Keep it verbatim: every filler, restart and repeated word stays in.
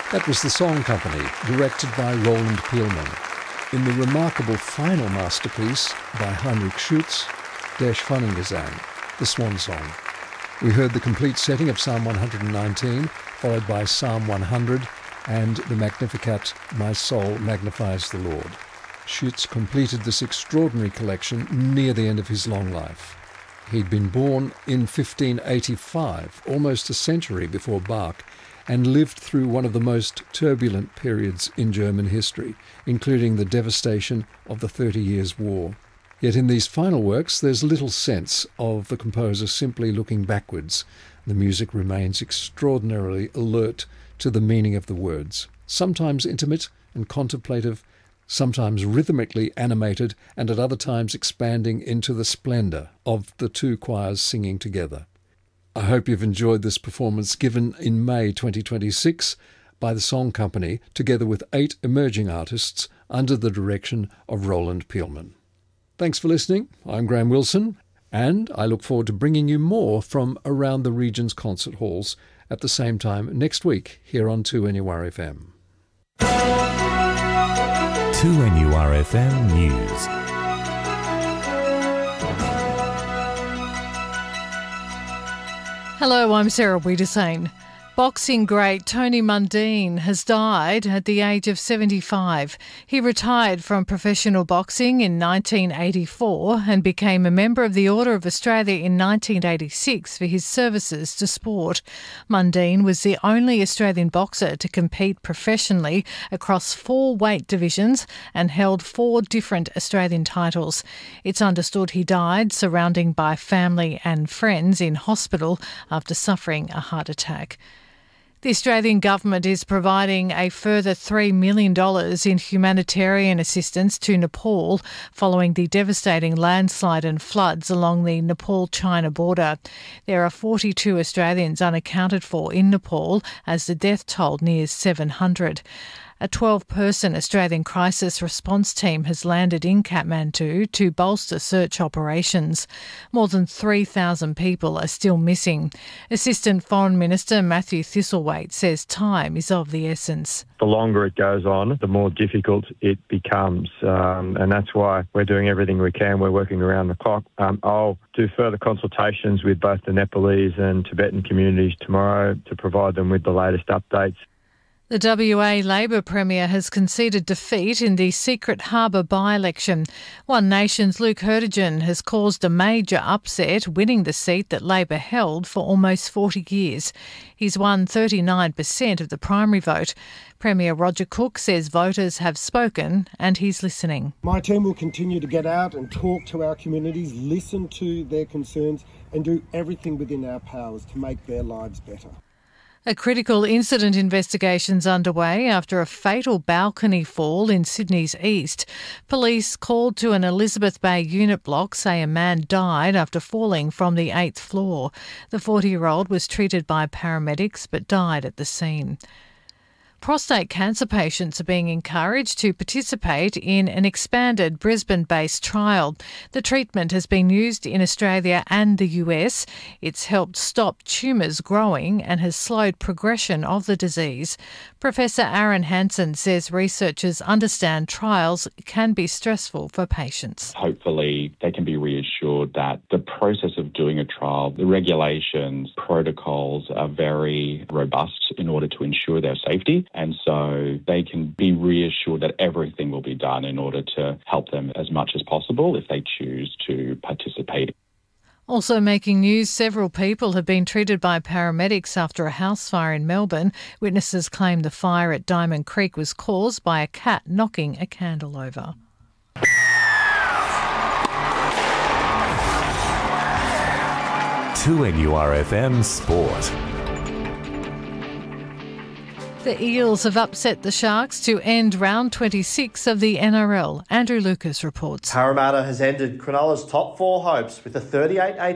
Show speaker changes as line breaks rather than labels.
That was The Song Company, directed by Roland Peelman. In the remarkable final masterpiece by Heinrich Schütz, Der Schwanengesang, the Swan Song. We heard the complete setting of Psalm one hundred nineteen, followed by Psalm one hundred and the Magnificat, My Soul Magnifies the Lord. Schütz completed this extraordinary collection near the end of his long life. He'd been born in fifteen eighty-five, almost a century before Bach, and lived through one of the most turbulent periods in German history, including the devastation of the Thirty Years' War. Yet in these final works there's little sense of the composer simply looking backwards. The music remains extraordinarily alert to the meaning of the words, sometimes intimate and contemplative, sometimes rhythmically animated, and at other times expanding into the splendour of the two choirs singing together. I hope you've enjoyed this performance given in May twenty twenty-six by the Song Company, together with eight emerging artists under the direction of Roland Peelman. Thanks for listening. I'm Graham Wilson, and I look forward to bringing you more from around the region's concert halls at the same time next week here on two N U R F M.
two N U R F M News.
Hello, I'm Sarah Wiedersane. Boxing great Tony Mundine has died at the age of seventy-five. He retired from professional boxing in nineteen eighty-four and became a member of the Order of Australia in nineteen eighty-six for his services to sport. Mundine was the only Australian boxer to compete professionally across four weight divisions and held four different Australian titles. It's understood he died surrounded by family and friends in hospital after suffering a heart attack. The Australian government is providing a further three million dollars in humanitarian assistance to Nepal following the devastating landslide and floods along the Nepal-China border. There are forty-two Australians unaccounted for in Nepal as the death toll nears seven hundred. A twelve-person Australian crisis response team has landed in Kathmandu to bolster search operations. More than three thousand people are still missing. Assistant Foreign Minister Matthew Thistlethwaite says time is of the essence.
The longer it goes on, the more difficult it becomes, um, and that's why we're doing everything we can. We're working around the clock. Um, I'll do further consultations with both the Nepalese and Tibetan communities tomorrow to provide them with the latest updates.
The W A Labor Premier has conceded defeat in the Secret Harbour by-election. One Nation's Luke Hertigan has caused a major upset, winning the seat that Labor held for almost forty years. He's won thirty-nine percent of the primary vote. Premier Roger Cook says voters have spoken and he's listening.
My team will continue to get out and talk to our communities, listen to their concerns and do everything within our powers to make their lives better.
A critical incident investigation's underway after a fatal balcony fall in Sydney's east. Police called to an Elizabeth Bay unit block say a man died after falling from the eighth floor. The forty-year-old was treated by paramedics but died at the scene. Prostate cancer patients are being encouraged to participate in an expanded Brisbane-based trial. The treatment has been used in Australia and the U S. It's helped stop tumours growing and has slowed progression of the disease. Professor Aaron Hansen says researchers understand trials can be stressful for patients.
Hopefully they can be reassured that the process of doing a trial, the regulations, protocols are very robust in order to ensure their safety. And so they can be reassured that everything will be done in order to help them as much as possible if they choose to participate.
Also making news, several people have been treated by paramedics after a house fire in Melbourne. Witnesses claim the fire at Diamond Creek was caused by a cat knocking a candle over.
two N U R F M Sport.
The Eels have upset the Sharks to end round twenty-six of the N R L. Andrew Lucas reports.
Parramatta has ended Cronulla's top four hopes with a thirty-eight eighteen